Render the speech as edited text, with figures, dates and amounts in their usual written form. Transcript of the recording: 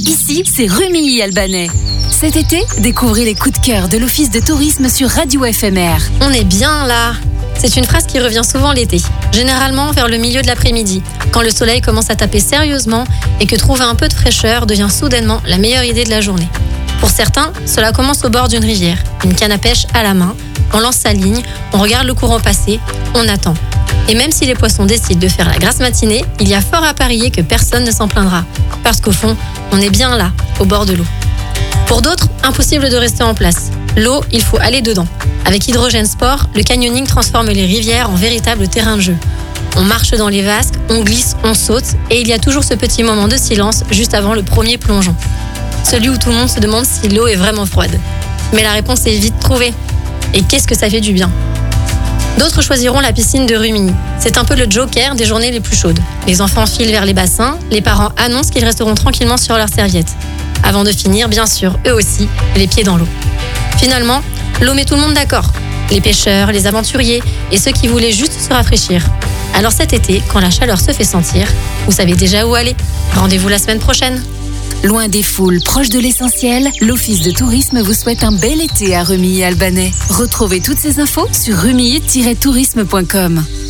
Ici, c'est Rumilly-Albanais. Cet été, découvrez les coups de cœur de l'Office de tourisme sur Radio FMR. On est bien là. C'est une phrase qui revient souvent l'été, généralement vers le milieu de l'après-midi, quand le soleil commence à taper sérieusement et que trouver un peu de fraîcheur devient soudainement la meilleure idée de la journée. Pour certains, cela commence au bord d'une rivière, une canne à pêche à la main, on lance sa ligne, on regarde le courant passer, on attend. Et même si les poissons décident de faire la grasse matinée, il y a fort à parier que personne ne s'en plaindra, parce qu'au fond, on est bien là, au bord de l'eau. Pour d'autres, impossible de rester en place. L'eau, il faut aller dedans. Avec Hydrogène Sport, le canyoning transforme les rivières en véritable terrain de jeu. On marche dans les vasques, on glisse, on saute, et il y a toujours ce petit moment de silence juste avant le premier plongeon. Celui où tout le monde se demande si l'eau est vraiment froide. Mais la réponse est vite trouvée. Et qu'est-ce que ça fait du bien ? D'autres choisiront la piscine de Rumilly. C'est un peu le joker des journées les plus chaudes. Les enfants filent vers les bassins, les parents annoncent qu'ils resteront tranquillement sur leurs serviettes. Avant de finir, bien sûr, eux aussi, les pieds dans l'eau. Finalement, l'eau met tout le monde d'accord. Les pêcheurs, les aventuriers et ceux qui voulaient juste se rafraîchir. Alors cet été, quand la chaleur se fait sentir, vous savez déjà où aller. Rendez-vous la semaine prochaine. Loin des foules, proche de l'essentiel, l'Office de tourisme vous souhaite un bel été à Rumilly-Albanais. Retrouvez toutes ces infos sur rumilly-tourisme.com.